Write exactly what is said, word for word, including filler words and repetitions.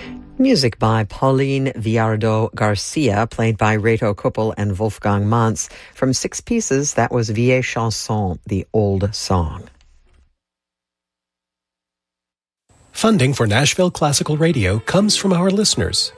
Music by Pauline Villardo Garcia, played by Reto Kuppel and Wolfgang Mantz. From Six Pieces, that was Vieille Chanson, the old song. Funding for Nashville Classical Radio comes from our listeners.